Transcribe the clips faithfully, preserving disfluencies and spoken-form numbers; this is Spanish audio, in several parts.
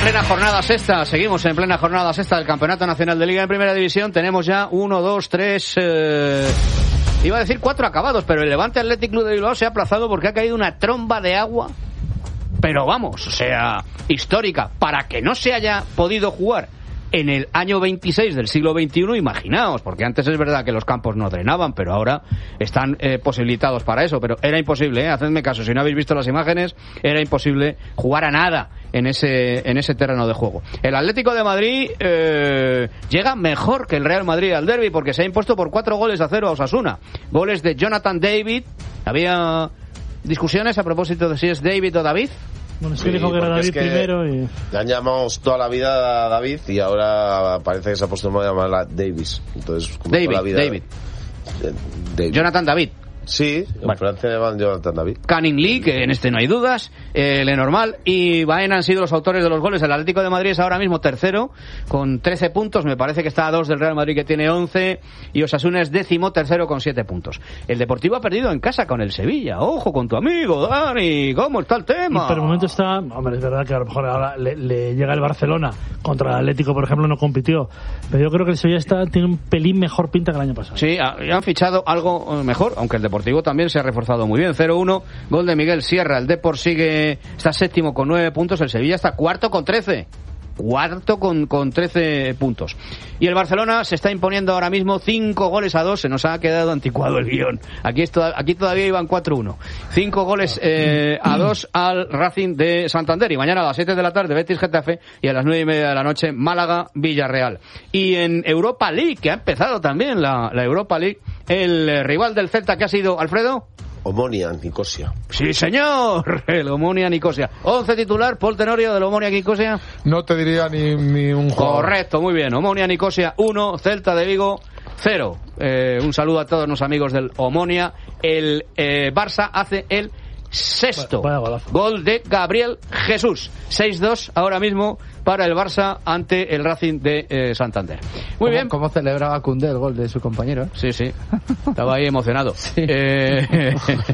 plena jornada sexta, seguimos en plena jornada sexta del Campeonato Nacional de Liga en Primera División. Tenemos ya uno, dos, tres, eh, iba a decir cuatro acabados, pero el Levante Athletic Club de Bilbao se ha aplazado porque ha caído una tromba de agua, pero vamos, o sea, histórica, para que no se haya podido jugar en el año veintiséis del siglo veintiuno, imaginaos, porque antes es verdad que los campos no drenaban, pero ahora están eh, posibilitados para eso, pero era imposible, ¿eh? Hacedme caso, si no habéis visto las imágenes, era imposible jugar a nada en ese en ese terreno de juego. El Atlético de Madrid eh, llega mejor que el Real Madrid al derbi, porque se ha impuesto por cuatro goles a cero a Osasuna. Goles de Jonathan David. Había discusiones a propósito de si es David o David. Bueno, es que dijo que era David primero y... Le han llamado toda la vida a David y ahora parece que se ha puesto a llamar a Davis. Entonces, como David, toda la vida, David. Eh, David. Jonathan David. Sí, en bueno. Francia llaman Jonathan David. Canning Lee, que en este no hay dudas, eh, Lenormand y Baena han sido los autores de los goles. El Atlético de Madrid es ahora mismo tercero con trece puntos, me parece que está a dos del Real Madrid, que tiene once, y Osasuna es décimo tercero con siete puntos. El Deportivo ha perdido en casa con el Sevilla. Ojo con tu amigo, Dani, ¿cómo está el tema? Y por el momento está, hombre, es verdad que a lo mejor ahora le, le llega el Barcelona, contra el Atlético por ejemplo no compitió, pero yo creo que el Sevilla está, tiene un pelín mejor pinta que el año pasado. Sí, han fichado algo mejor, aunque el Deportivo también se ha reforzado muy bien. Cero uno, gol de Miguel Sierra. El Depor sigue, está séptimo con nueve puntos. El Sevilla está cuarto con trece. Cuarto con, con trece puntos. Y el Barcelona se está imponiendo ahora mismo cinco goles a dos. Se nos ha quedado anticuado el guión. Aquí, esto, aquí todavía iban cuatro uno. cinco goles eh, a dos al Racing de Santander. Y mañana a las siete de la tarde Betis Getafe, y a las nueve y media de la noche Málaga Villarreal. Y en Europa League, que ha empezado también la, la Europa League, el rival del Celta, que ha sido, Alfredo, Omonia Nicosia. Sí, señor, el Omonia Nicosia. once titular, Paul Tenorio, del Omonia Nicosia. No te diría ni, ni un jugador. Correcto, muy bien. Omonia Nicosia uno, Celta de Vigo cero. Eh, un saludo a todos los amigos del Omonia. El eh, Barça hace el sexto gol de Gabriel Jesús. seis dos ahora mismo para el Barça ante el Racing de eh, Santander. Muy bien. ¿Cómo celebraba Koundé el gol de su compañero? ¿Eh? Sí, sí. Estaba ahí emocionado. Sí. Eh...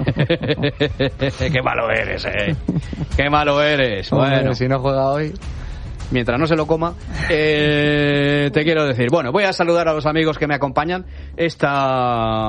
Qué malo eres, eh. Qué malo eres. Hombre, bueno, si no juega hoy, mientras no se lo coma, eh, te quiero decir. Bueno, voy a saludar a los amigos que me acompañan esta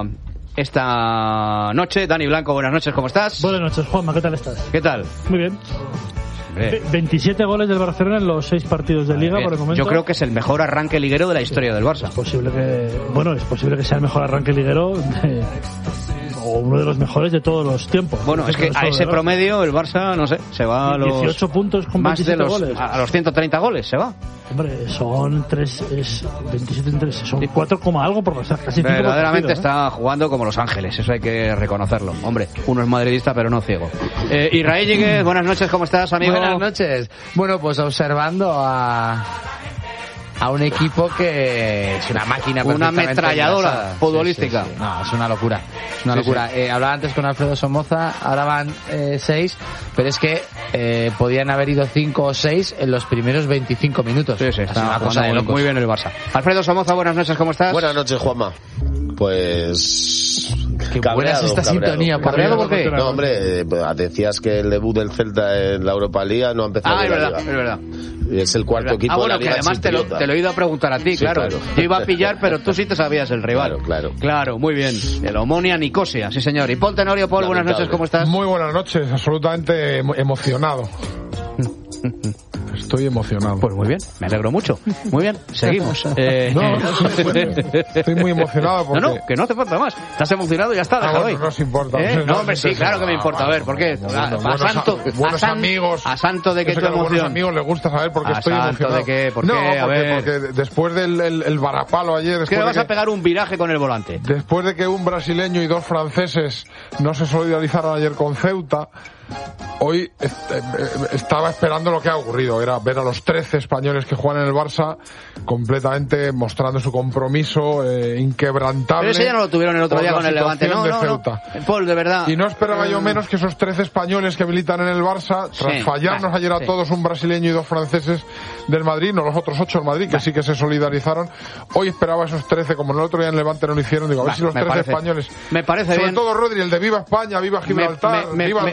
esta noche. Dani Blanco, buenas noches, ¿cómo estás? Buenas noches, Juanma, ¿qué tal estás? ¿Qué tal? Muy bien. Ve- veintisiete goles del Barcelona en los seis partidos de Liga, Bien. por el momento. Yo creo que es el mejor arranque liguero de la historia del Barça. Es posible que, bueno, es posible que sea el mejor arranque liguero de, o uno de los mejores de todos los tiempos. Bueno, es que a ese promedio el Barça, no sé, se va a los dieciocho puntos con más de veintisiete los goles. a los ciento treinta goles, se va. Hombre, son tres, es veintisiete en tres, son cuatro coma algo por casi cinco. Verdaderamente por partido, ¿eh? está jugando como Los Ángeles, eso hay que reconocerlo. Hombre, uno es madridista pero no ciego. Eh, Israel Ñíguez, buenas noches, ¿cómo estás, amigo? Buenas noches. Bueno, pues observando a a un equipo que es una máquina, una perfectamente ametralladora engrasada. futbolística. Sí, sí, sí. No, es una locura. Es una Sí, locura. sí. Eh, hablaba antes con Alfredo Somoza, ahora van eh, seis, pero es que eh, podían haber ido cinco o seis en los primeros veinticinco minutos. Sí, sí, Es está una cosa de jugando locos. muy bien el Barça. Alfredo Somoza, buenas noches, ¿cómo estás? Buenas noches, Juanma. Pues... Qué buena es esta sintonía, por ¿Cabreado por qué? No, hombre, eh, decías que el debut del Celta en la Europa League no ha empezado Ah, es bien la verdad, Liga. es verdad. Es el cuarto equipo Ah, bueno, de la que Liga además te lo, chipriota. te lo he ido a preguntar a ti, Sí, claro. claro. Yo iba a pillar, pero tú sí te sabías el rival. Claro, claro. Claro, muy bien. El Omonia Nicosia, sí señor. Y Paul Tenorio, Paul, buenas Lamentable. noches, ¿cómo estás? Muy buenas noches, absolutamente emo- emocionado. Estoy emocionado. Pues muy bien, me alegro mucho. Muy bien, seguimos. Eh... No, no, sí, estoy muy emocionado porque... No, no, que no hace falta más. Estás emocionado y ya está, Ah, déjalo bueno, ahí. no os importa. ¿Eh? No No, os hombre, sí, interesa. claro que me importa. A ver, ¿por qué? Bueno, A, a buenos, santo, buenos a san- amigos. a santo de que Yo sé tu a los buenos emoción. amigos les gusta saber por qué ¿A estoy santo emocionado. de qué? ¿Por no, qué? A porque, ver. porque después del el, el varapalo ayer... ¿Qué Después le vas de a que, pegar un viraje con el volante? después de que un brasileño y dos franceses no se solidarizaron ayer con Ceuta, hoy est- eh, estaba esperando lo que ha ocurrido. Era ver a los trece españoles que juegan en el Barça completamente mostrando su compromiso eh, inquebrantable. Pero ese ya no lo tuvieron el otro por día la con el Levante. No, situación de no, no. Ceuta. Paul, de verdad. Y no esperaba yo Eh, menos que esos trece españoles que militan en el Barça, tras Sí, fallarnos vale, ayer a sí. todos, un brasileño y dos franceses del Madrid, no los otros ocho del Madrid, que sí que se solidarizaron. Hoy esperaba esos trece, como en el otro día en Levante no lo hicieron, digo, a ver Vale, si los me trece parece- españoles, me parece sobre bien. todo Rodri, el de Viva España, Viva Gibraltar, me, me- Viva me- el Rey. me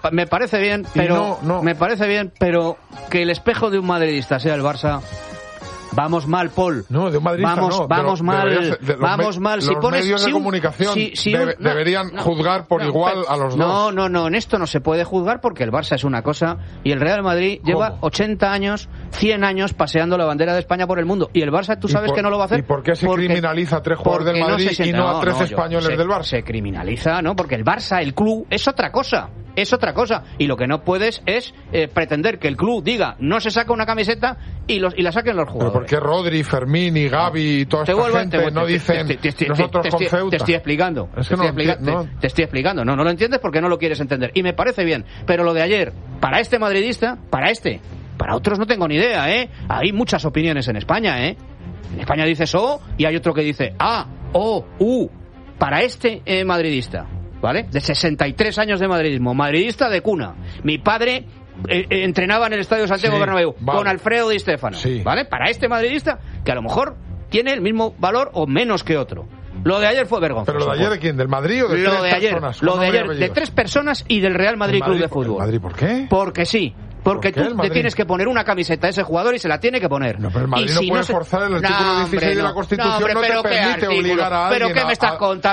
me parece bien, pero no, no. me parece bien, pero que el espejo de un madridista sea el Barça. Vamos mal, Paul. No, de un madridista vamos, no. vamos de, mal. de los vamos me, mal. Si los pones medios si de un, comunicación si, si debe, un, no, deberían no, juzgar por no, igual pero, a los dos. No, no, no. En esto no se puede juzgar porque el Barça es una cosa y el Real Madrid ¿Cómo? lleva ochenta años, cien años paseando la bandera de España por el mundo. Y el Barça, tú sabes por, que no lo va a hacer. ¿Y por qué se porque, criminaliza a tres jugadores del Madrid no se, y no, no a tres no, españoles se, del Barça? Se criminaliza, ¿no? Porque el Barça, el club, es otra cosa. Es otra cosa. Y lo que no puedes es eh, pretender que el club diga no se saca una camiseta y los y la saquen los jugadores. ¿Pero por qué Rodri, Fermín y Gavi y toda te esta vuelvo, gente te, no te, dicen te, te, te, nosotros te, con te, Ceuta? Te estoy explicando. Es te, que no estoy explica, no. te, te estoy explicando. No, no lo entiendes porque no lo quieres entender. Y me parece bien. Pero lo de ayer, para este madridista, para este, para otros no tengo ni idea, ¿eh? Hay muchas opiniones en España, ¿eh? En España dices O y hay otro que dice A, O, U. Para este eh, madridista, ¿vale? De sesenta y tres años de madridismo, madridista de cuna. Mi padre eh, eh, entrenaba en el Estadio Santiago Sí, Bernabéu vale. con Alfredo Di Stéfano, Sí. ¿vale? Para este madridista, que a lo mejor tiene el mismo valor o menos que otro. Lo de ayer fue vergonzoso. ¿Pero lo de ayer de quién? ¿Del Madrid o de lo tres de ayer, personas? Lo con de nombre y ayer, de apellidos? tres personas y del Real Madrid, ¿El Club de ¿El Fútbol. Madrid por qué? Porque sí. Porque ¿Por qué tú el le Madrid? tienes que poner una camiseta a ese jugador y se la tiene que poner. No, pero el Madrid Y no si puede se- forzar el No, artículo hombre, dieciséis de la no. Constitución, No, hombre, no te pero qué permite artículo. obligar a alguien ¿Pero qué a- me estás a- contando?